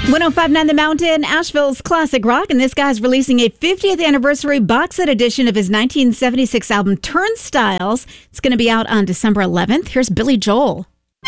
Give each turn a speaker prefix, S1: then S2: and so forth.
S1: 105.9 The Mountain, Asheville's classic rock, and this guy's releasing a 50th anniversary box set edition of his 1976 album Turnstiles. It's going to be out on December 11th. Here's Billy Joel.